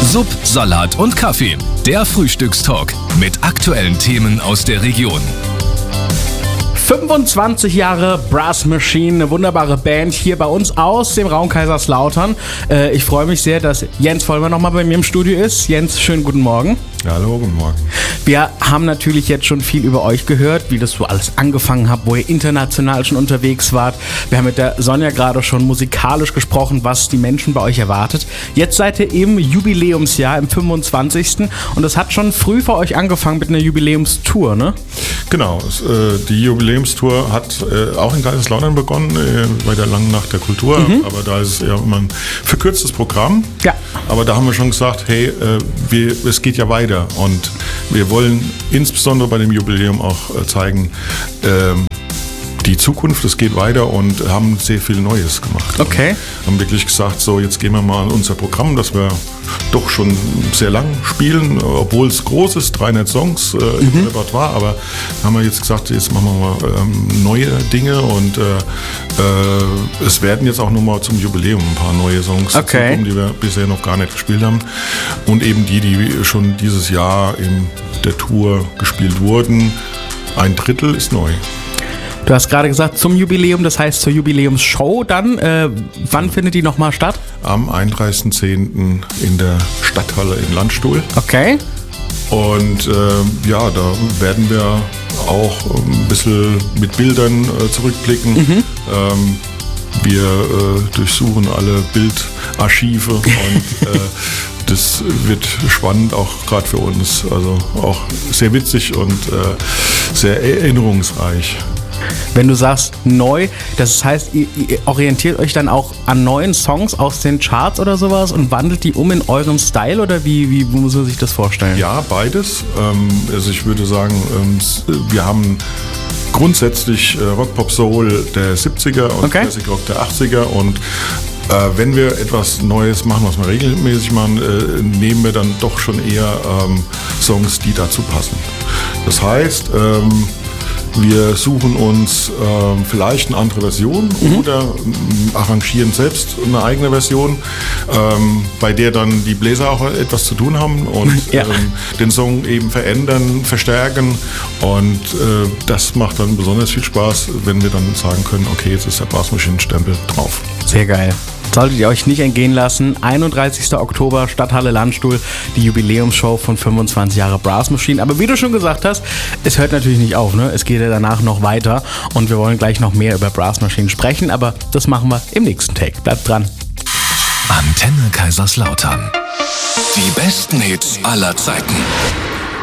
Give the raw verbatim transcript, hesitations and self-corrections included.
Sub, Salat und Kaffee. Der Frühstückstalk mit aktuellen Themen aus der Region. fünfundzwanzig Jahre Brass Machine, eine wunderbare Band hier bei uns aus dem Raum Kaiserslautern. Äh, ich freue mich sehr, dass Jens Vollmer nochmal bei mir im Studio ist. Jens, schönen guten Morgen. Ja, hallo, guten Morgen. Wir haben natürlich jetzt schon viel über euch gehört, wie das so alles angefangen hat, wo ihr international schon unterwegs wart. Wir haben mit der Sonja gerade schon musikalisch gesprochen, was die Menschen bei euch erwartet. Jetzt seid ihr im Jubiläumsjahr, im fünfundzwanzigsten Und das hat schon früh für euch angefangen mit einer Jubiläumstour, ne? Genau, es, äh, die Jubiläumstour hat äh, auch in Kaiserslautern begonnen, äh, bei der Langen Nacht der Kultur. Mhm. Aber da ist es ja immer ein verkürztes Programm. Ja. Aber da haben wir schon gesagt, hey, äh, wir, es geht ja weiter. Und wir wollen insbesondere bei dem Jubiläum auch äh, zeigen, äh, die Zukunft, es geht weiter, und haben sehr viel Neues gemacht. Okay. Und haben wirklich gesagt, so jetzt gehen wir mal an unser Programm, das wir doch schon sehr lang spielen, obwohl es groß ist, dreihundert Songs äh, mhm. im Repertoire, aber haben wir jetzt gesagt, jetzt machen wir mal ähm, neue Dinge, und äh, äh, es werden jetzt auch nochmal zum Jubiläum ein paar neue Songs okay. kommen, die wir bisher noch gar nicht gespielt haben, und eben die, die schon dieses Jahr in der Tour gespielt wurden. Ein Drittel ist neu. Du hast gerade gesagt, zum Jubiläum, das heißt zur Jubiläumsshow dann. Äh, wann findet die nochmal statt? Am einunddreißigsten zehnten in der Stadthalle in Landstuhl. Okay. Und äh, ja, da werden wir auch ein bisschen mit Bildern äh, zurückblicken. Mhm. Ähm, wir äh, durchsuchen alle Bildarchive und äh, das wird spannend, auch gerade für uns. Also auch sehr witzig und äh, sehr erinnerungsreich. Wenn du sagst neu, das heißt, ihr, ihr orientiert euch dann auch an neuen Songs aus den Charts oder sowas und wandelt die um in euren Style, oder wie, wie muss man sich das vorstellen? Ja, beides. Ähm, also ich würde sagen, ähm, wir haben grundsätzlich äh, Rock, Pop, Soul der siebziger und okay. Classic Rock der achtziger, und äh, wenn wir etwas Neues machen, was wir regelmäßig machen, äh, nehmen wir dann doch schon eher ähm, Songs, die dazu passen. Das heißt, ähm, wir suchen uns ähm, vielleicht eine andere Version mhm. oder ähm, arrangieren selbst eine eigene Version, ähm, bei der dann die Bläser auch etwas zu tun haben und ja. ähm, den Song eben verändern, verstärken, und äh, das macht dann besonders viel Spaß, wenn wir dann sagen können, okay, jetzt ist der Brass Machine Stempel drauf. Sehr geil. Solltet ihr euch nicht entgehen lassen, einunddreißigsten Oktober, Stadthalle Landstuhl, die Jubiläumsshow von fünfundzwanzig Jahre Brass Machine. Aber wie du schon gesagt hast, es hört natürlich nicht auf, ne? Es geht ja danach noch weiter, und wir wollen gleich noch mehr über Brass Machine sprechen, aber das machen wir im nächsten Take. Bleibt dran. Antenne Kaiserslautern. Die besten Hits aller Zeiten.